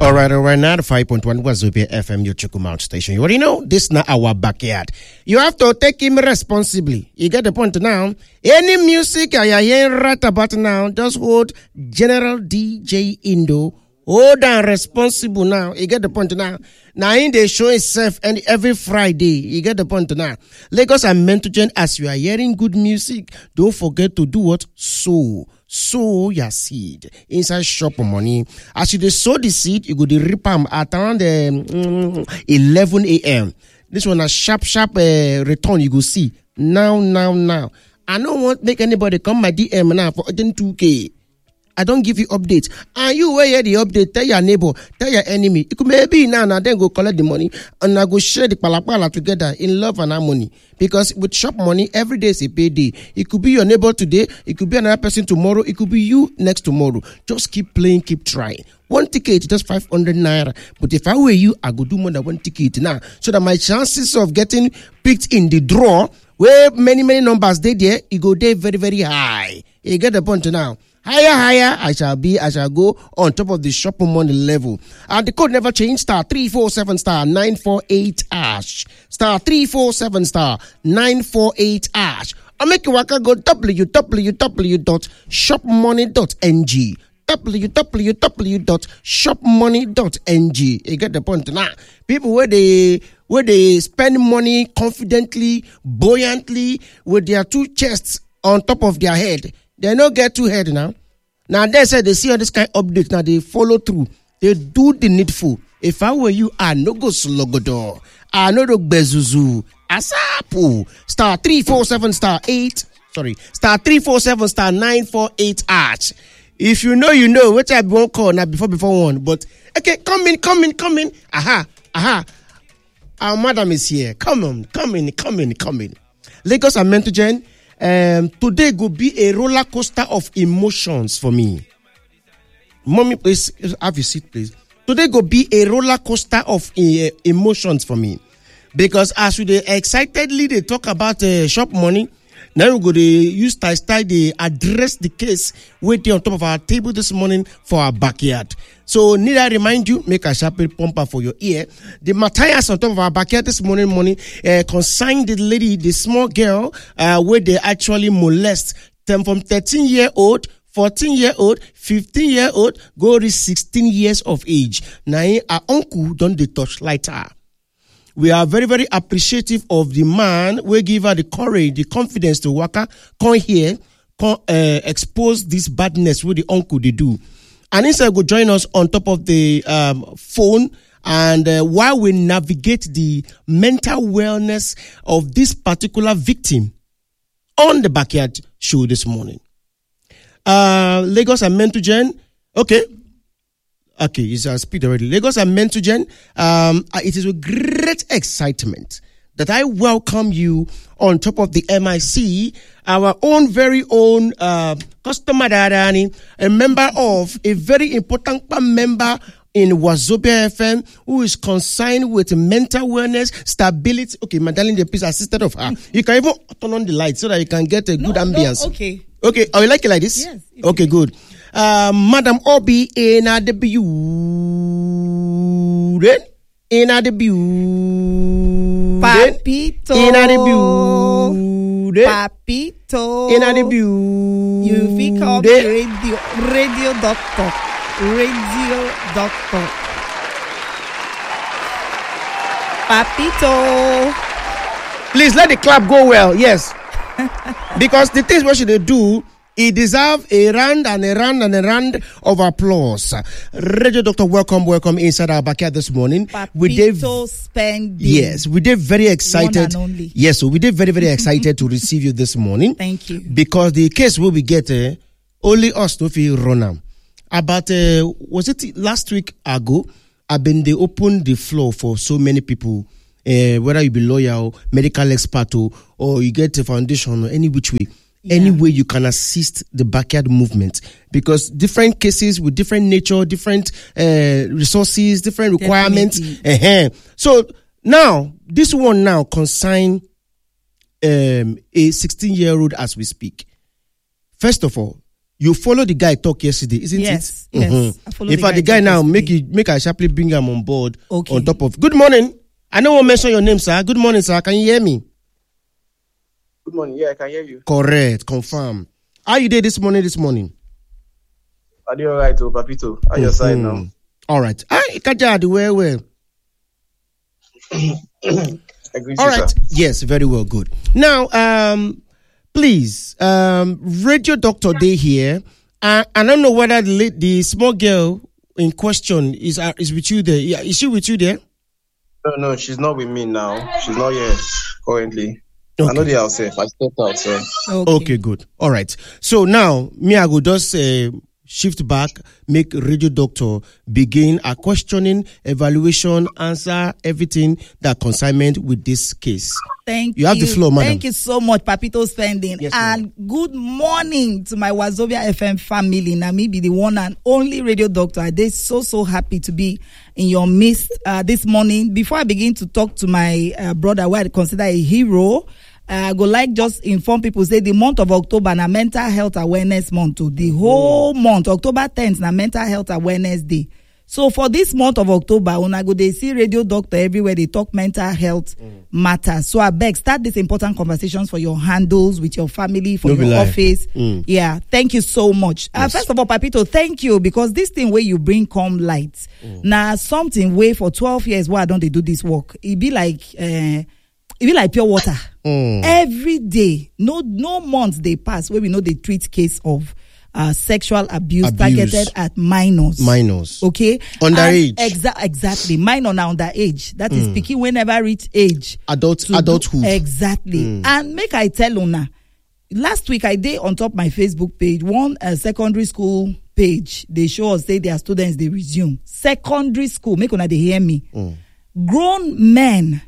All right, now the 5.1 Wazobia FM, your Chukumount station. You already know this not our backyard. You have to take him responsibly. You get the point now. Any music I hear right about now, just hold General DJ Indo. Hold on responsible now. You get the point now. Now in the show itself and every Friday, you get the point now. Lagos and Mentogen, as you are hearing good music, don't forget to do what? Sow your seed inside shop money. As you sow the seed, you go to rip them at around 11 a.m. This one a sharp return you go see. Now. I don't want to make anybody come my DM now for 2K. I don't give you updates. And you will hear the update, tell your neighbor, tell your enemy. It could maybe now then go collect the money and I go share the palapala together in love and harmony. Because with shop money, every day is a payday. It could be your neighbor today, it could be another person tomorrow, it could be you next tomorrow. Just keep playing, keep trying. One ticket, just 500 naira. But if I were you, I go do more than one ticket now. So that my chances of getting picked in the draw, where many numbers they there, it go there very, very high. You get the point now. Higher, I shall go on top of the shopping money level. And the code never changed, star 347 star 948 ash. Star 347 star 948 ash. I'll make you work go www.shopmoney.ng. www.shopmoney.ng. You get the point now. People where they spend money confidently, buoyantly, with their two chests on top of their head. They don't get too head now. Now they say they see all this kind of updates. Now they follow through. They do the needful. If I were you, I no go slogodo. I no go bezuzu. Asapu. Star 347 star 8. Sorry. Star 347 star 948 arch. If you know, you know. Which I won't call now before one. But okay, come in. Aha. Our madam is here. Come in. Lagos and Mentogen. Today go be a roller coaster of emotions for me. Mommy, please have your seat, please. Today go be a roller coaster of emotions for me, because as we excitedly they talk about shop money, now we go to use style they address the case waiting on top of our table this morning for our backyard. So need I remind you, make a sharp pumper for your ear. The Matthias on top of our backyard this morning consigned the lady, the small girl, where they actually molest them from 13-year-old, 14-year-old, 15-year-old, go to 16 years of age. Now our uncle don't they touch lighter. We are very, very appreciative of the man who give her the courage, the confidence to work, come here, expose this badness with the uncle they do. And instead go join us on top of the phone, and while we navigate the mental wellness of this particular victim on the backyard show this morning. Lagos and Mentogen, okay, it's our speed already. Lagos and Mentogen, it is with great excitement that I welcome you on top of the MIC, our own very own customer Dadani, a member of a very important member in Wazobia FM, who is concerned with mental wellness, stability. Okay, my darling, please assisted of her. You can even turn on the light so that you can get a good ambience. Okay. Oh, you like it like this? Yes. Okay, good. Madam Obi in the building. Papito. In the building. Papito. In the building. You become radio doctor. Radio doctor. Papito. Please let the clap go well. Yes. Because the things what should they do, it deserves a round of applause. Radio Doctor, welcome inside our backyard this morning. Papito spending. Yes, we did very excited. One and only. Yes, so we did very, very excited to receive you this morning. Thank you. Because the case will be get only us to feel run. About was it last week ago? They opened the floor for so many people. Whether you be lawyer or medical expert or you get a foundation or any which way. Yeah. Any way you can assist the backyard movement, because different cases with different nature, different resources, different requirements. So now this one now consign a 16-year-old as we speak. First of all, You follow the guy talk yesterday, isn't it? Yes. I follow In fact, the guy talk now yesterday. make I sharply bring him on board. Okay. On top of. Good morning. I don't want to mention your name, sir. Good morning, sir. Can you hear me? Good morning. Yeah, I can hear you. Correct. Confirm. How you did this morning? Are you all right, Papito? How your side now? All right. Kajadi, where? I greet All you, right. sir. Yes, very well. Good. Now, please, Radio Doctor Day here. I don't know whether the small girl in question is with you there. Yeah, is she with you there? No, she's not with me now. She's not here currently. Okay. I know they are safe. I stepped out, sir. Okay, good. All right. So now, me, I will just shift back, make Radio Doctor begin a questioning, evaluation, answer everything that consignment with this case. Thank you. You have the floor, madam. Thank you so much, Papito Spending. Yes, and good morning to my Wazobia FM family. Now, me be the one and only Radio Doctor. They're so happy to be in your midst this morning. Before I begin to talk to my brother, who I consider a hero, I go like just inform people, say the month of October na mental health awareness month. The whole month, October 10th, na mental health awareness day. So for this month of October, when I go, they see Radio Doctor everywhere, they talk mental health matters. So I beg, start these important conversations for your handles, with your family, for your office. Yeah, thank you so much. Yes. First of all, Papito, thank you, because this thing where you bring come light. Now, something where for 12 years, why don't they do this work? It be like pure water. Every day, no months they pass where we know they treat case of sexual abuse targeted at minors. Okay? Underage. Exactly. Minor now underage. That is speaking whenever reach age. Adulthood. Exactly. And make I tell Una, last week I did on top my Facebook page, one secondary school page, they show us, say their students, they resume. Secondary school, make Una they hear me. Grown men,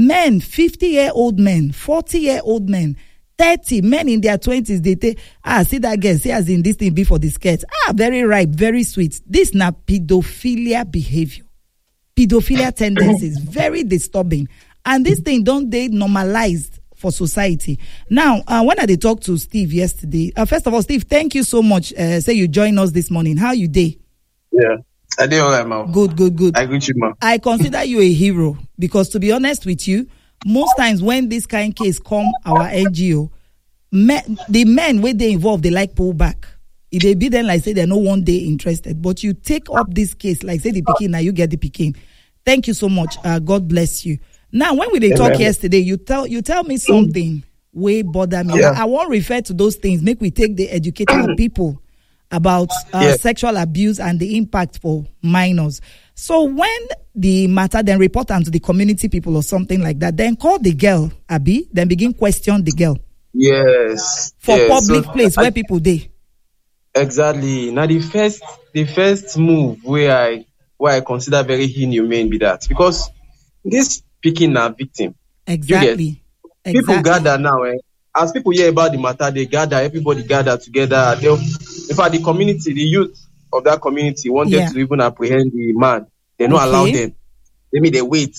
50-year-old men, 40-year-old men, 30 men in their 20s, they take, see that girl, see as in this thing before the skirt. Very ripe, very sweet. This na pedophilia behavior. Pedophilia tendencies, very disturbing. And this thing don't they normalized for society. Now, when I talked to Steve yesterday, first of all, Steve, thank you so much. Say you join us this morning. How you day? Yeah. I did all right, ma'am. Good. I greet you, ma'am. I consider you a hero because, to be honest with you, most times when this kind of case come our NGO, the men where they involved, they like pull back. If they be then like say they're no one day interested, but you take up this case like say the Peking, now you get the Peking. Thank you so much. God bless you. Now, when we talk yesterday, you tell me something way bother me. Yeah. I won't refer to those things. Make we take the educated people about sexual abuse and the impact for minors. So when the matter then report them to the community people or something like that, then call the girl, Abi, then begin question the girl. Yes. For public place where people dey. Exactly. Now the first move where I consider very inhumane be that, because this picking a victim. Exactly. People gather now. As people hear about the matter, they gather. Everybody gather together. In fact, the community, the youth of that community wanted to even apprehend the man. They not allow them. They wait.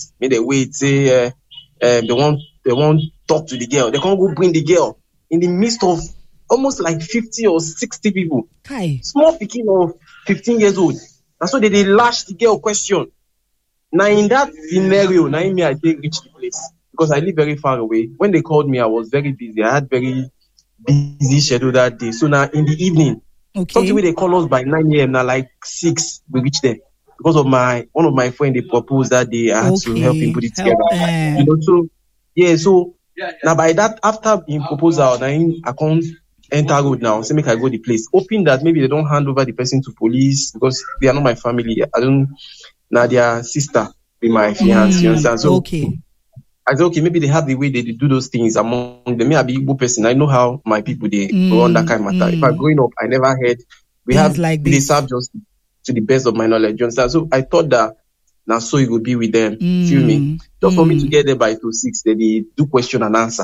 Say they won't talk to the girl. They can't go bring the girl in the midst of almost like 50 or 60 people. Hi. Small picking of 15 years old. And so they lash the girl question. Now in that scenario, I didn't reach the place because I live very far away. When they called me, I was very busy. I had very busy schedule that day. So now in the evening, something where they call us by 9 a.m. now like 6, we reach there. Because of one of my friends, they proposed that day. I had to help him put it together. So now by that, after in proposal, I can't enter road now. So make I go the place. Hoping that maybe they don't hand over the person to police because they are not my family. Now their sister be my fiance. You understand? So I said, maybe they have the way they do those things among them. Me, I be Igbo person. I know how my people they run that kind of matter. If I growing up, I never heard they serve justice to the best of my knowledge. You understand? So I thought that now so it would be with them. Feel me? Just for me to get there by 2:06, they do question and answer.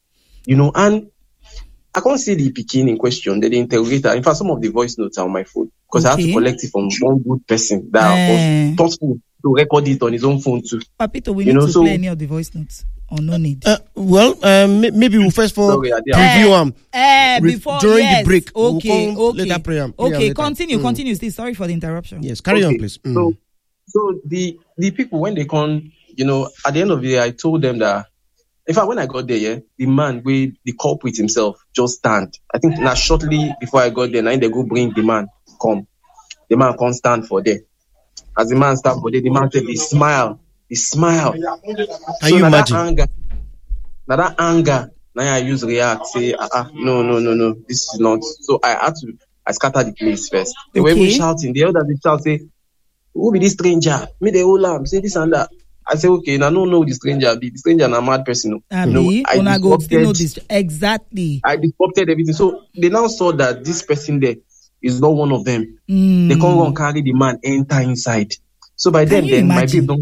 And I can't see the Peking in question. They interrogate her. In fact, some of the voice notes are on my phone because I have to collect it from one good person that was thoughtful to record it on his own phone too. Papito, we need to play any of the voice notes. or no need? Maybe we'll first for preview before during the break. Okay, we'll later prayer. Okay, continue. Steve, sorry for the interruption. Yes, carry on, please. So the people, when they come, at the end of the day, I told them that, in fact, when I got there, the man with the culprit himself just stand. I think now shortly before I got there, now they go bring the man, come. The man can't stand for there. As the man stand for there, the man said, he smile. Can you imagine? That anger, now I use react, say, no, this is not. So I scattered the place first. The way we shouting, the elders they shout, say, who be this stranger? Me the whole lamb, say this and that. I say, okay, now no know the stranger be. The stranger a mad person. Exactly. I disrupted everything. So they now saw that this person there is not one of them. They can't go and carry the man, enter inside. So by then my babe don't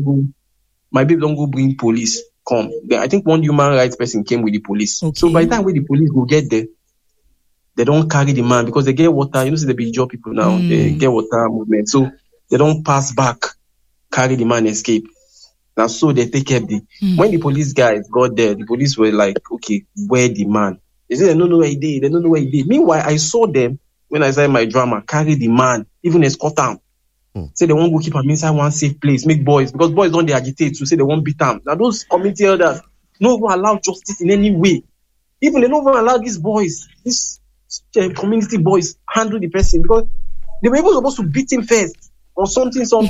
go bring police. Come. Then I think one human rights person came with the police. Okay. So by the time when the police will get there, they don't carry the man because they get water. See the big job people now. They get water movement. So they don't pass back, carry the man, escape. Now, so they take care of when the police guys got there, the police were like, okay, where the man? They said, they don't know where he did. They don't know where he did. Meanwhile, I saw them, when I started my drama, carry the man, even escort him. Say they won't go keep him inside one safe place, make boys, because boys don't they agitate to say they won't beat him. Now, those community elders, no one allow justice in any way. Even they don't even allow these boys, these community boys, handle the person because they were supposed to beat him first or something. So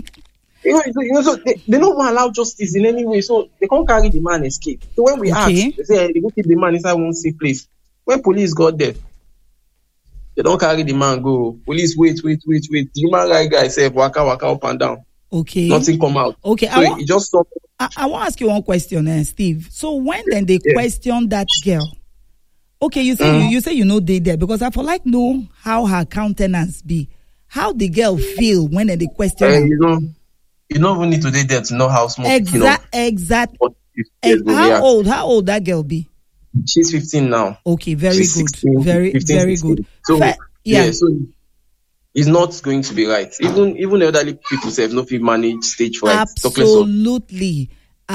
they don't want to allow justice in any way, so they can't carry the man escape. So when we ask, they say they go keep the man inside one safe place. When police got there, they don't carry the man go. Police wait. The human rights guy say waka up and down. Okay. Nothing come out. Okay. So it just stopped. I want to ask you one question, Steve. So when then they question that girl, okay, you say you know they there because I for like know how her countenance be. How the girl feel when they question her? You don't even need to be there to know how small. Exactly. How old that girl be? She's 15 now. Okay, very She's good. 16, very 15, very 16. good. So so it's not going to be right. Even elderly people say no fit manage stage fright. Absolutely.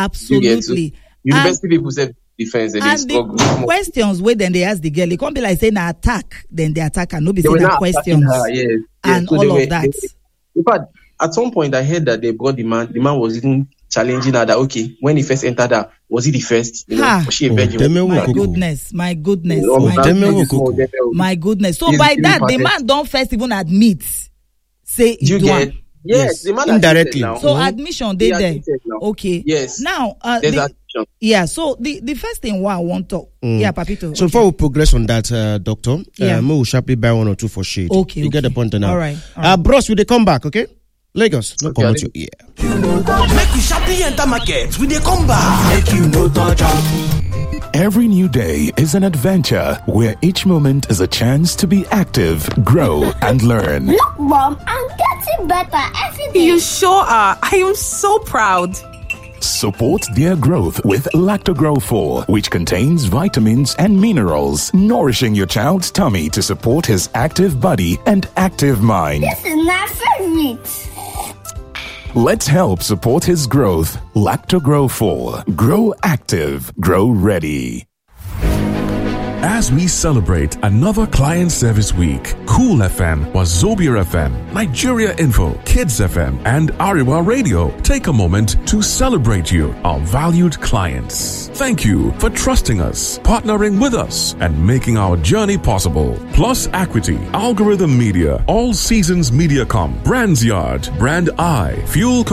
University people say defense and the questions where then they ask the girl, it can't be like saying an attack, then they attack and no be saying questions and all of that. In fact, at some point I heard that they brought the man. The man was even challenging her that when he first entered her, was he the first? Was she a virgin? My goodness. So by that, the man don't first even admit. Say you get yes, the man indirectly. So admission they there. Okay. Yes. Now so the first thing I want to Papito. So before we progress on that, doctor, we'll sharply buy one or two for shade. Okay. You get the point now. All right. Bros, will they come back, okay? Lagos, no come to here. Make we sharply enter market. Will they come back? Make you no touch up. Every new day is an adventure where each moment is a chance to be active, grow, and learn. Look, Mom, I'm getting better every day. You sure are. I am so proud. Support their growth with Lactogrow 4, which contains vitamins and minerals, nourishing your child's tummy to support his active body and active mind. This is my favorite. Let's help support his growth. Lactogrow 4. Grow active. Grow ready. As we celebrate another client service week, Cool FM, Wazobia FM, Nigeria Info, Kids FM, and Ariwa Radio take a moment to celebrate you, our valued clients. Thank you for trusting us, partnering with us, and making our journey possible. Plus Equity, Algorithm Media, All Seasons Mediacom, Brands Yard, Brand I, Fuel